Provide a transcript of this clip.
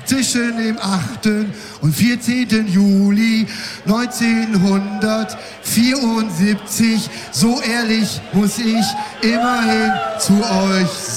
zwischen dem 8. und 14. Juli 1974. So ehrlich muss ich immerhin zu euch